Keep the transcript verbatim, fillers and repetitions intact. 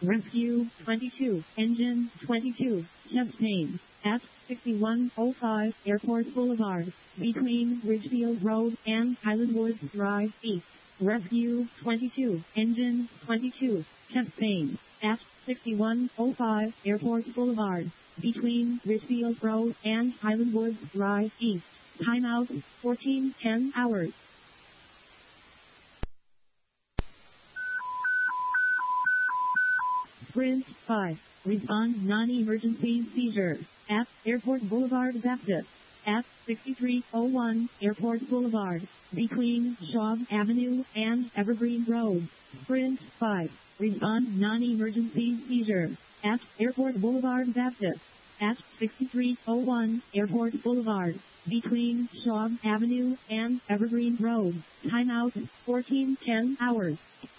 Rescue twenty-two, Engine twenty-two, chest pain, at sixty-one oh five Airport Boulevard, between Ridgefield Road and Highland Woods Drive East. Rescue twenty-two, Engine twenty-two, chest pain, at sixty-one oh five Airport Boulevard, between Ridgefield Road and Highland Woods Drive East. Timeout, fourteen ten hours. Sprint five. Respond non-emergency seizure. At Airport Boulevard Baptist. At sixty-three oh one Airport Boulevard. Between Shaw Avenue and Evergreen Road. Sprint five. Respond non-emergency seizure. At Airport Boulevard Baptist. At sixty-three oh one Airport Boulevard. Between Shaw Avenue and Evergreen Road. Timeout, fourteen ten hours.